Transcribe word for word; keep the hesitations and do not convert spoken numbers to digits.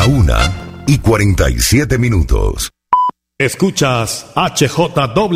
una y cuarenta y siete minutos. Escuchas H J W.